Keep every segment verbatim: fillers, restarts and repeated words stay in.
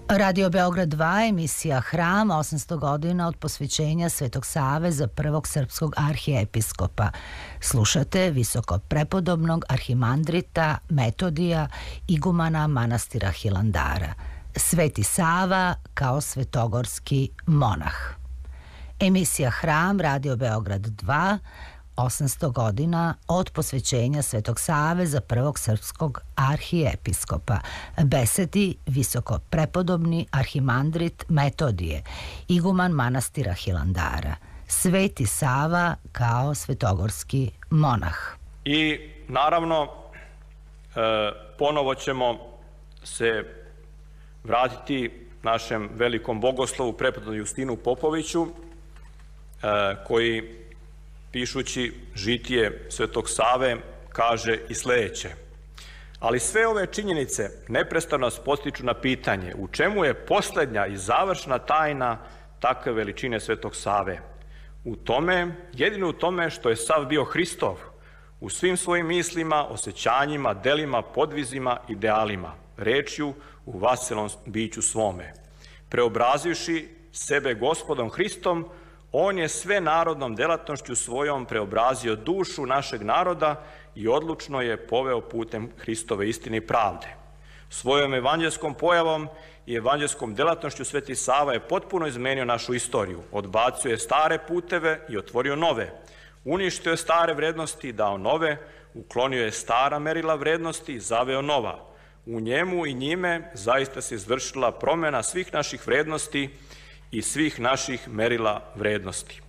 Radio Beograd dva, emisija Hram, osamsto godina od posvećenja Svetog Save za prvog srpskog arhijepiskopa. Slušate visoko prepodobnog arhimandrita Metodija, igumana manastira Hilandara. Sveti Sava kao svetogorski monah. Emisija Hram, Radio Beograd dva, osamsto godina od posvećenja Svetog Save za prvog srpskog arhijepiskopa. Besedi visoko prepodobni arhimandrit Metodije, iguman manastira Hilandara. Sveti Sava kao svetogorski monah. I naravno, ponovo ćemo se vratiti našem velikom bogoslovu prepodobnom Justinu Popoviću, koji pišući žitije Svetog Save kaže i sledeće. Ali sve ove činjenice neprestano nas postiču na pitanje u čemu je poslednja i završna tajna takve veličine Svetog Save. U tome, jedino u tome što je Sav bio Hristov u svim svojim mislima, osjećanjima, delima, podvizima, idealima, rečju u vaselom biću svome. Preobrazivši sebe Gospodom Hristom, on je sve narodnom delatnošću svojom preobrazio dušu našeg naroda i odlučno je poveo putem Hristove istine i pravde. Svojom evanđelskom pojavom i evanđelskom delatnošću Sveti Sava je potpuno izmenio našu istoriju. Odbacio je stare puteve i otvorio nove. Uništio je stare vrednosti i dao nove. Uklonio je stara merila vrednosti i zaveo nova. U njemu i njime zaista se izvršila promjena svih naših vrednosti i svih naših merila vrednosti.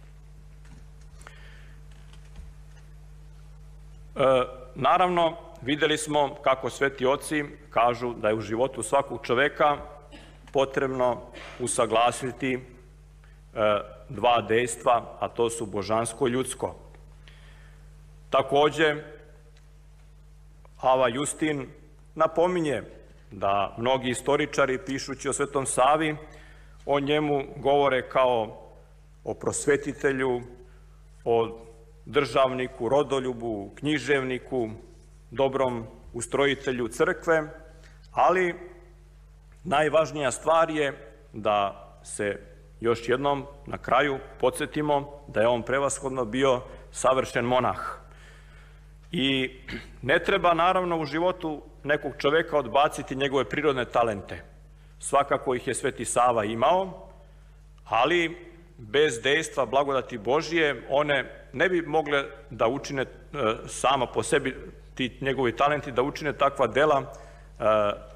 E, naravno, videli smo kako sveti oci kažu da je u životu svakog čoveka potrebno usaglasiti e, dva dejstva, a to su božansko i ljudsko. Takođe, Ava Justin napominje da mnogi istoričari pišući o Svetom Savi o njemu govore kao o prosvetitelju, o državniku, rodoljubu, književniku, dobrom ustrojitelju crkve, ali najvažnija stvar je da se još jednom na kraju podsjetimo da je on prevashodno bio savršen monah. I ne treba naravno u životu nekog čoveka odbaciti njegove prirodne talente. Svakako ih je Sveti Sava imao, ali bez dejstva blagodati Božije one ne bi mogle da učine sama po sebi, ti njegovi talenti, da učine takva dela